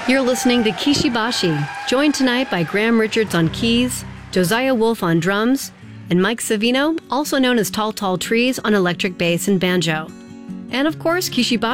You're listening to Kishibashi, joined tonight by Graham Richards on keys, Josiah Wolf on drums, and Mike Savino, also known as Tall Tall Trees, on electric bass and banjo. And of course, Kishibashi